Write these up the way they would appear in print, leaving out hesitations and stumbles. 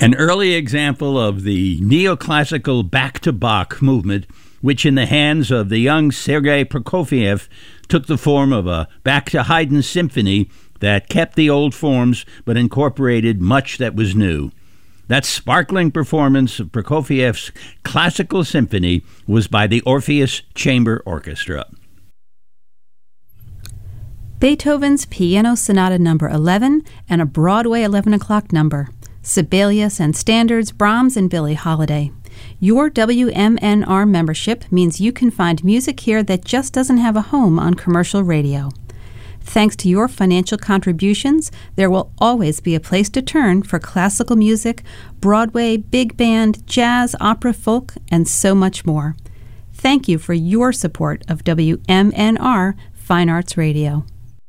An early example of the neoclassical back-to-Bach movement, which in the hands of the young Sergei Prokofiev took the form of a back-to-Haydn symphony that kept the old forms but incorporated much that was new. That sparkling performance of Prokofiev's classical symphony was by the Orpheus Chamber Orchestra. Beethoven's Piano Sonata No. 11 and a Broadway 11 o'clock number. Sibelius and Standards, Brahms and Billie Holiday. Your WMNR membership means you can find music here that just doesn't have a home on commercial radio. Thanks to your financial contributions, there will always be a place to turn for classical music, Broadway, big band, jazz, opera, folk, and so much more. Thank you for your support of WMNR Fine Arts Radio.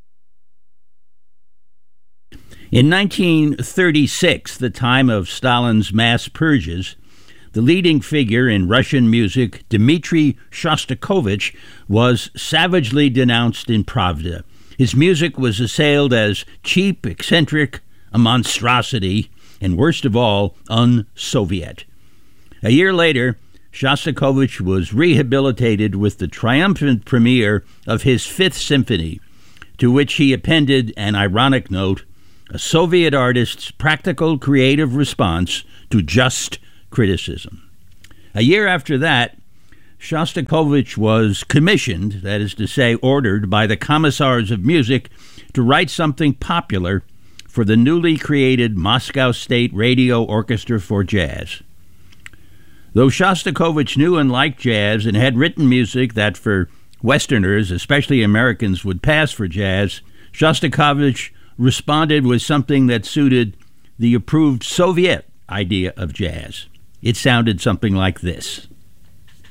In 1936, the time of Stalin's mass purges, the leading figure in Russian music, Dmitri Shostakovich, was savagely denounced in Pravda. His music was assailed as cheap, eccentric, a monstrosity, and worst of all, un-Soviet. A year later, Shostakovich was rehabilitated with the triumphant premiere of his Fifth Symphony, to which he appended an ironic note, a Soviet artist's practical, creative response to just criticism. A year after that, Shostakovich was commissioned, that is to say, ordered by the Commissars of Music to write something popular for the newly created Moscow State Radio Orchestra for Jazz. Though Shostakovich knew and liked jazz and had written music that for Westerners, especially Americans, would pass for jazz, Shostakovich responded with something that suited the approved Soviet idea of jazz. It sounded something like this.